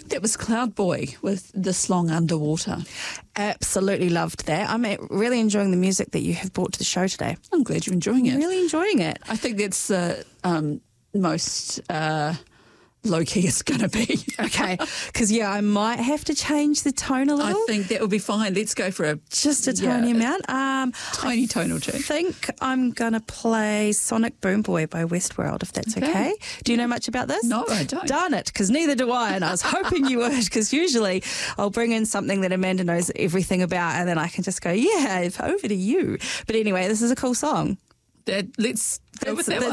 That was Cloud Boy with This Long Underwater. Absolutely loved that. I'm really enjoying the music that you have brought to the show today. I'm glad you're enjoying it. Really enjoying it. I think that's the most low-key it's going to be. Okay, because, I might have to change the tone a little. I think that will be fine. Let's go for just a tiny amount. Tiny tone or two. I think I'm going to play Sonic Boom Boy by Westworld, if that's okay. Do you know much about this? No, I don't. Darn it, because neither do I, and I was hoping you would, because usually I'll bring in something that Amanda knows everything about, and then I can just go, over to you. But anyway, this is a cool song. Let's go with that one.